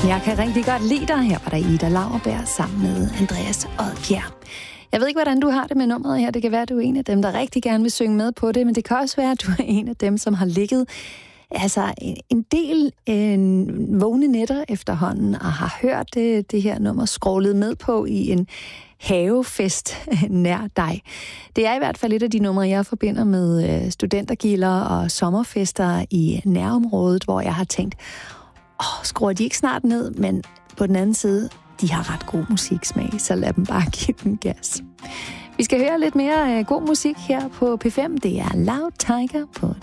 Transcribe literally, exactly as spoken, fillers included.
Jeg kan rigtig godt lide dig. Her var der Ida Lauerberg sammen med Andreas Odbjerg. Jeg ved ikke, hvordan du har det med nummeret her. Det kan være, at du er en af dem, der rigtig gerne vil synge med på det, men det kan også være, at du er en af dem, som har ligget altså en del øh, vågne nætter efterhånden og har hørt det, det her nummer scrollet med på i en havefest nær dig. Det er i hvert fald et af de numre, jeg forbinder med studentergilder og sommerfester i nærområdet, hvor jeg har tænkt, åh, skruer de ikke snart ned, men på den anden side, de har ret god musiksmag, så lad dem bare give den gas. Vi skal høre lidt mere god musik her på P fem. Det er Loud Tiger på